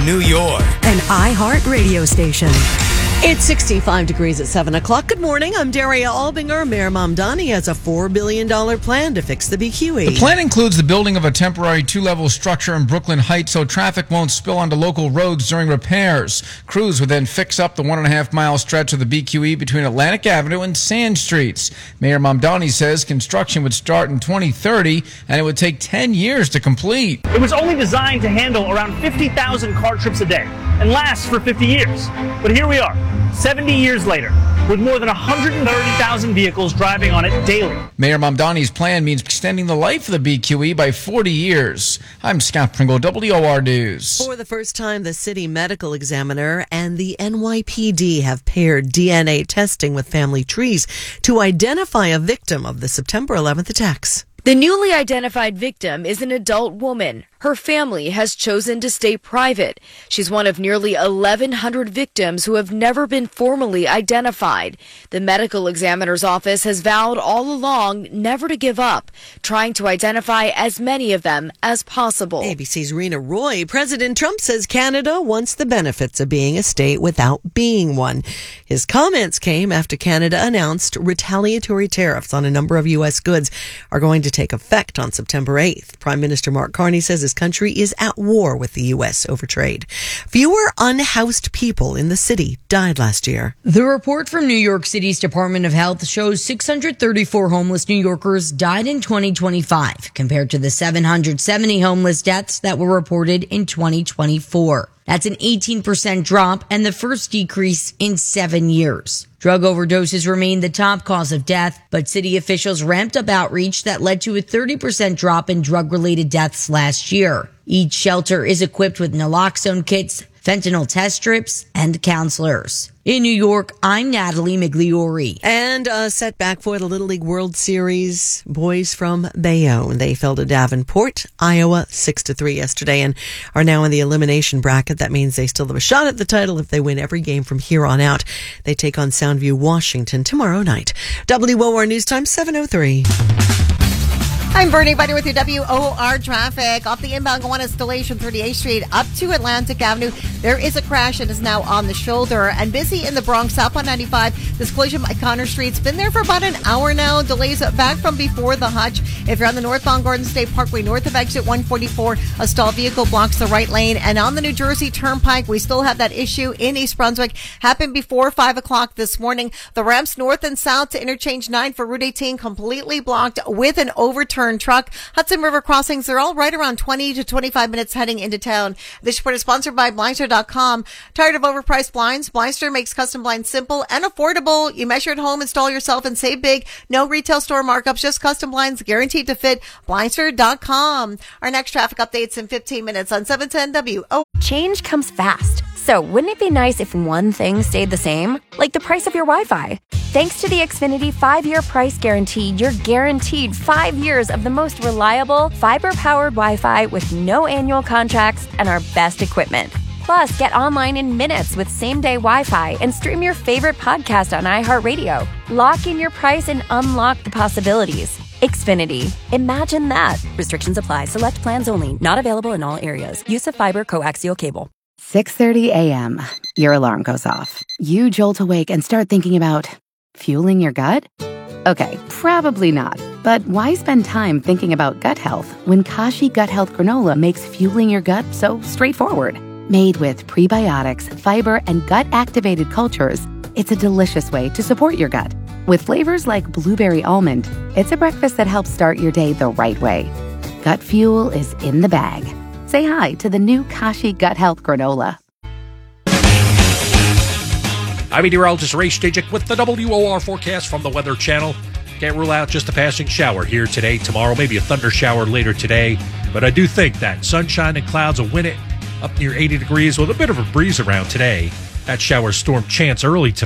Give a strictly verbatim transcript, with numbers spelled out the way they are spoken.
New York. An iHeart radio station. It's sixty-five degrees at seven o'clock. Good morning. I'm Daria Albinger. Mayor Mamdani has a four billion dollars plan to fix the B Q E. The plan includes the building of a temporary two-level structure in Brooklyn Heights so traffic won't spill onto local roads during repairs. Crews would then fix up the one-and-a-half-mile stretch of the B Q E between Atlantic Avenue and Sand Streets. Mayor Mamdani says construction would start in twenty thirty, and it would take ten years to complete. It was only designed to handle around fifty thousand car trips a day and last for fifty years. But here we are, seventy years later, with more than one hundred thirty thousand vehicles driving on it daily. Mayor Mamdani's plan means extending the life of the B Q E by forty years. I'm Scott Pringle, W O R News. For the first time, the city medical examiner and the N Y P D have paired D N A testing with family trees to identify a victim of the September eleventh attacks. The newly identified victim is an adult woman. Her family has chosen to stay private. She's one of nearly eleven hundred victims who have never been formally identified. The medical examiner's office has vowed all along never to give up, trying to identify as many of them as possible. A B C's Rena Roy. President Trump says Canada wants the benefits of being a state without being one. His comments came after Canada announced retaliatory tariffs on a number of U S goods are going to take effect on September eighth. Prime Minister Mark Carney says his country is at war with the U S over trade. Fewer unhoused people in the city died last year. The report from New York City's Department of Health shows six hundred thirty-four homeless New Yorkers died in twenty twenty-five, compared to the seven hundred seventy homeless deaths that were reported in twenty twenty-four. That's an eighteen percent drop and the first decrease in seven years. Drug overdoses remain the top cause of death, but city officials ramped up outreach that led to a thirty percent drop in drug-related deaths last year. Each shelter is equipped with naloxone kits, fentanyl test strips, and counselors. In New York, I'm Natalie Migliori. And a setback for the Little League World Series. Boys from Bayonne. They fell to Davenport, Iowa, six to three yesterday and are now in the elimination bracket. That means they still have a shot at the title if they win every game from here on out. They take on Soundview, Washington tomorrow night. W O R News Time, seven oh three. I'm Bernie Buddy with your W O R traffic. Off the inbound going Installation thirty-eighth Street up to Atlantic Avenue. There is a crash and is now on the shoulder. And busy in the Bronx, South one ninety-five. This collision by Connor Street's been there for about an hour now. Delays back from before the Hutch. If you're on the northbound Garden State Parkway, north of exit one forty-four, a stalled vehicle blocks the right lane. And on the New Jersey Turnpike, we still have that issue in East Brunswick. Happened before five o'clock this morning. The ramps north and south to interchange nine for Route eighteen completely blocked with an overturned truck. Hudson River crossings, they're all right around twenty to twenty-five minutes heading into town. This report is sponsored by Blindster dot com. Tired of overpriced blinds? Blindster makes custom blinds simple and affordable. You measure at home, install yourself, and save big. No retail store markups, just custom blinds guaranteed to fit. Blindster dot com. Our next traffic updates in fifteen minutes on seven ten W O. Change comes fast. So wouldn't it be nice if one thing stayed the same? Like the price of your Wi-Fi. Thanks to the Xfinity five-year price guarantee, you're guaranteed five years of the most reliable, fiber-powered Wi-Fi with no annual contracts and our best equipment. Plus, get online in minutes with same-day Wi-Fi and stream your favorite podcast on iHeartRadio. Lock in your price and unlock the possibilities. Xfinity. Imagine that. Restrictions apply. Select plans only. Not available in all areas. Use of fiber coaxial cable. six thirty a.m. Your alarm goes off. You jolt awake and start thinking about fueling your gut? Okay, probably not. But why spend time thinking about gut health when Kashi Gut Health Granola makes fueling your gut so straightforward? Made with prebiotics, fiber, and gut-activated cultures, it's a delicious way to support your gut. With flavors like blueberry almond, it's a breakfast that helps start your day the right way. Gut fuel is in the bag. Say hi to the new Kashi Gut Health Granola. I'm meteorologist Ray Stejik with the W O R forecast from the Weather Channel. Can't rule out just a passing shower here today, tomorrow, maybe a thunder shower later today. But I do think that sunshine and clouds will win it up near eighty degrees with a bit of a breeze around today. That shower storm chance early tomorrow.